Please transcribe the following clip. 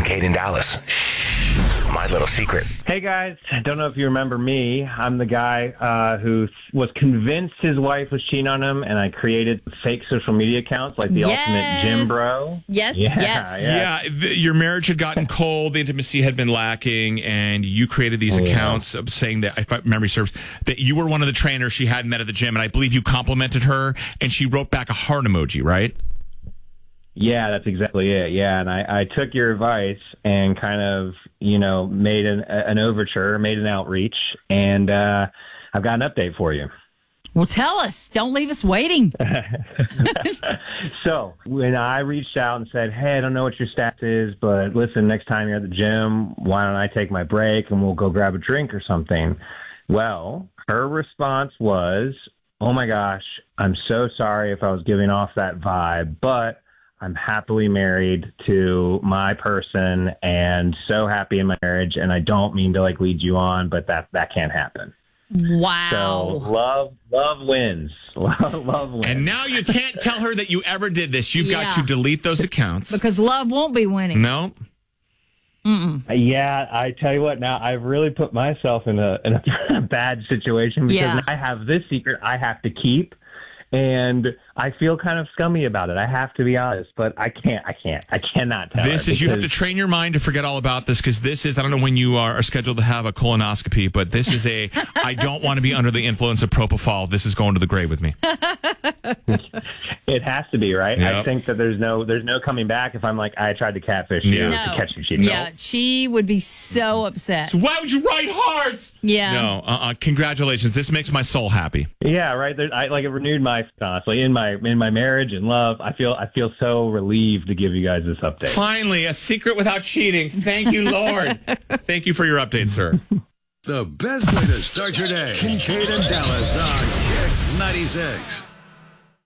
Kincaid in Dallas. Shh, my little secret. Hey guys, I don't know if you remember me. I'm the guy who was convinced his wife was cheating on him, and I created fake social media accounts like the ultimate gym bro. Yes. Your marriage had gotten cold, the intimacy had been lacking, and you created these accounts saying that, if memory serves, that you were one of the trainers she hadn't met at the gym, and I believe you complimented her, and she wrote back a heart emoji, right? Yeah, that's exactly it. Yeah, and I took your advice and kind of, made an overture, made an outreach, and I've got an update for you. Well, tell us. Don't leave us waiting. So when I reached out and said, hey, I don't know what your stats is, but listen, next time you're at the gym, why don't I take my break and we'll go grab a drink or something? Well, her response was, oh my gosh, I'm so sorry if I was giving off that vibe, but I'm happily married to my person and so happy in my marriage, and I don't mean to lead you on, but that can't happen. Wow. So love wins. Love wins. And now you can't tell her that you ever did this. You've got to delete those accounts. Because love won't be winning. No. Yeah, I tell you what, now I've really put myself in a bad situation because now I have this secret I have to keep. And I feel kind of scummy about it. I have to be honest, but I cannot tell This her is, you have to train your mind to forget all about this, because this is, I don't know when you are scheduled to have a colonoscopy, but this is I don't want to be under the influence of propofol. This is going to the grave with me. It has to be, right? Yep. I think that there's no coming back if I'm I tried to catfish you to catch you cheating. Yeah, she would be so upset. So why would you write hearts? Yeah. No, congratulations. This makes my soul happy. Yeah, right. It renewed my honestly in my marriage and love. I feel so relieved to give you guys this update. Finally, a secret without cheating. Thank you, Lord. Thank you for your update, sir. The best way to start your day. Kincaid and Dallas on Kicks 96.